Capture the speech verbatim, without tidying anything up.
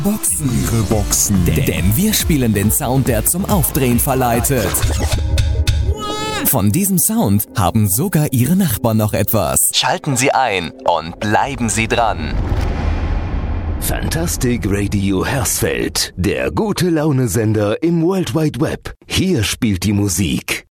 Boxen. Ihre Boxen. Denn wir spielen den Sound, der zum Aufdrehen verleitet. Von diesem Sound haben sogar Ihre Nachbarn noch etwas. Schalten Sie ein und bleiben Sie dran. Fantastic Radio Hersfeld, der gute Laune-Sender im World Wide Web. Hier spielt die Musik.